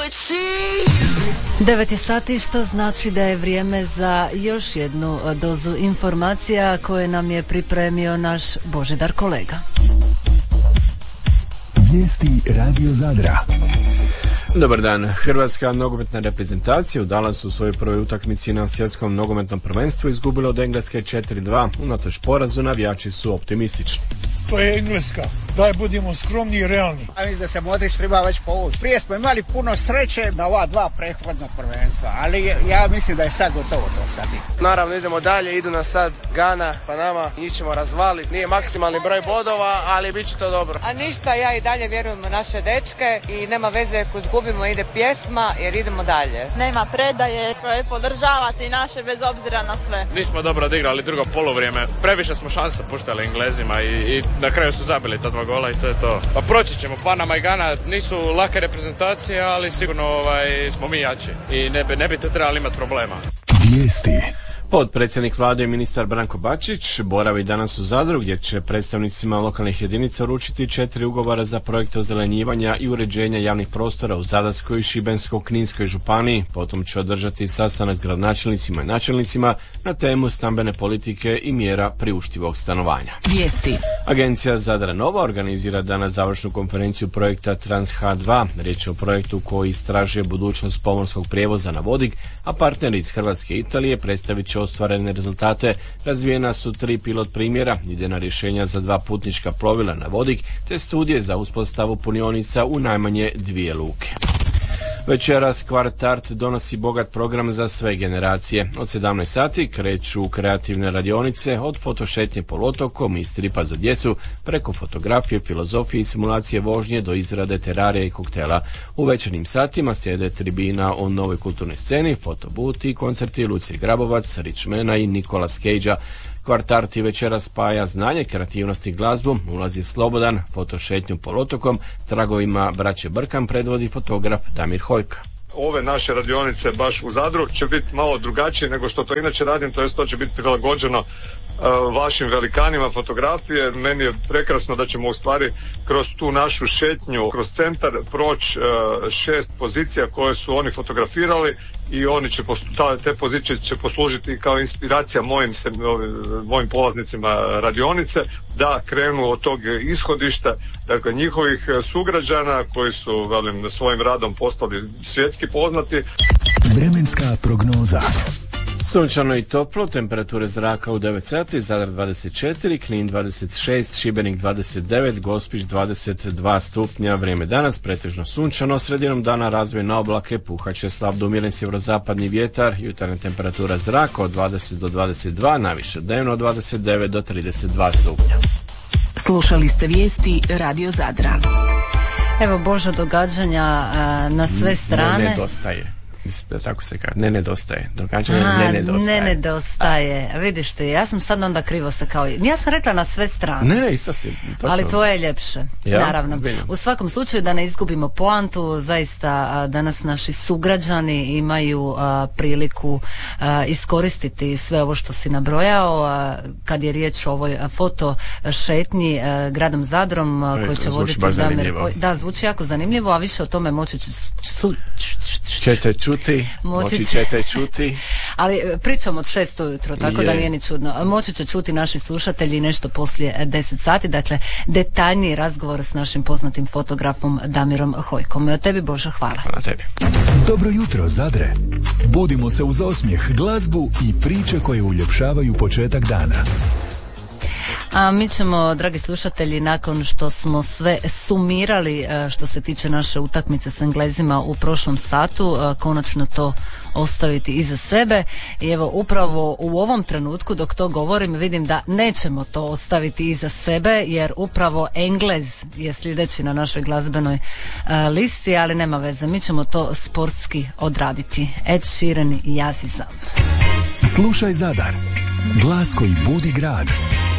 9 je sati, što znači da je vrijeme za još jednu dozu informacija koje nam je pripremio naš Božidar kolega. Vijesti Radio Zadra. Dobar dan. Hrvatska nogometna reprezentacija u Dallasu u svojoj prvoj utakmici na svjetskom nogometnom prvenstvu izgubila od Engleske 4-2. Unatoč porazu navijači su optimistični. To je Engleska. Daj budimo skromni i realni. A mislim da se Modrić treba već povući. Prije smo imali puno sreće na ova dva prethodna prvenstva, ali ja mislim da je sad gotovo to sad. Naravno idemo dalje, idu nas sad Gana, pa nama njih ćemo razvaliti. Nije maksimalni broj bodova, ali bit će to dobro. A ništa, ja i dalje vjerujem u naše dečke i nema veze ako izgubimo, ide pjesma jer idemo dalje. Nema predaje, podržavati naše bez obzira na sve. Nismo dobro odigrali drugo poluvrijeme, previše smo šanse puštali Englezima i na kraju su zabili ta 2 gola i to je to. Pa proći ćemo, Panama i Gana nisu lake reprezentacije, ali sigurno smo mi jači i ne bi to trebali imati problema. Vijesti. Potpredsjednik vlade i ministar Branko Bačić boravi danas u Zadru gdje će predstavnicima lokalnih jedinica uručiti 4 ugovora za projekte ozelenjivanja i uređenja javnih prostora u Zadarskoj i Šibensko-kninskoj županiji. Potom će održati sastanak s gradonačelnicima i načelnicima na temu stambene politike i mjera priuštivog stanovanja. Vijesti. Agencija Zadra Nova organizira danas završnu konferenciju projekta Trans H2. Riječ je o projektu koji istražuje budućnost pomorskog prijevoza na vodik, a partneri iz Hrvatske i Italije predstavit će ostvarene rezultate. Razvijena su 3 pilot primjera, idejna rješenja za 2 putnička plovila na vodik, te studije za uspostavu punionica u najmanje 2 luke. Večeras Kvart Art donosi bogat program za sve generacije. Od 17 sati kreću kreativne radionice od fotošetnje poluotokom i stripa za djecu, preko fotografije, filozofije i simulacije vožnje do izrade terarija i koktela. U večernjim satima slijede tribina o novoj kulturnoj sceni, fotobuti, koncerti Lucije Grabovac, Richmana i Nicolas Cagea. Kvart Art i večera spaja znanje, kreativnost i glazbu, ulaz je slobodan, fotošetnju poluotokom, tragovima braće Brkan predvodi fotograf Damir Hojka. Ove naše radionice baš u Zadru će biti malo drugačije nego što to inače radim, to jest to će biti prilagođeno vašim velikanima fotografije. Meni je prekrasno da ćemo u stvari kroz tu našu šetnju, kroz centar proći 6 pozicija koje su oni fotografirali i oni će te pozicije će poslužiti kao inspiracija mojim polaznicima radionice da krenu od tog ishodišta, dakle njihovih sugrađana koji su svojim radom postali svjetski poznati. Vremenska prognoza. Sunčano i toplo, temperature zraka u 9 sati, Zadar 24, Knin 26, Šibenik 29, Gospić 22 stupnja, vrijeme danas pretežno sunčano, sredinom dana razvojne oblake, puhaće slab do umjeren sjeverozapadni vjetar, jutarnja temperatura zraka od 20 do 22, najviše dnevno od 29 do 32 stupnja. Slušali ste vijesti Radio Zadra. Evo Boža događanja na sve strane. Ne nedostaje. Mislim da tako se kaže, ne nedostaje. Događanje ne nedostaje. Vidiš ti, ja sam sad onda krivo se kao... Ja sam rekla na sve strane. Ne, isto si. Točno. Ali to je ljepše, naravno. U svakom slučaju da ne izgubimo poantu, zaista danas naši sugrađani imaju priliku iskoristiti sve ovo što si nabrojao, kad je riječ o ovoj foto šetnji gradom Zadrom, koji će voditi Damir. Da, zvuči jako zanimljivo, a više o tome moći ćete čuti. Ali pričamo od 6 ujutro, tako da nije ni čudno. Moći će čuti naši slušatelji nešto poslije 10 sati, dakle detaljniji razgovor s našim poznatim fotografom Damirom Hojkom. Tebi Božo, hvala. Hvala tebi. Dobro jutro Zadre. Budimo se uz osmijeh, glazbu i priče koje uljepšavaju početak dana. A mi ćemo, dragi slušatelji, nakon što smo sve sumirali što se tiče naše utakmice s Englezima u prošlom satu, konačno to ostaviti iza sebe. I evo, upravo u ovom trenutku dok to govorim vidim da nećemo to ostaviti iza sebe, jer upravo Englez je sljedeći na našoj glazbenoj listi, ali nema veze, mi ćemo to sportski odraditi. Ed Sheeran i Aziza. Slušaj Zadar, glas koji budi grad.